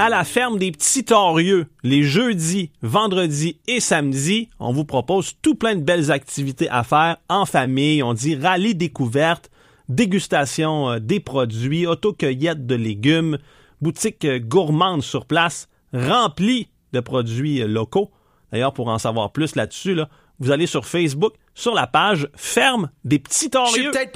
À la ferme des Petits Torieux, les jeudis, vendredis et samedis, on vous propose tout plein de belles activités à faire en famille. On dit rallye découverte, dégustation des produits, autocueillette de légumes, boutique gourmande sur place, remplie de produits locaux. D'ailleurs, pour en savoir plus là-dessus, vous allez sur Facebook, sur la page Ferme des Petits Torieux.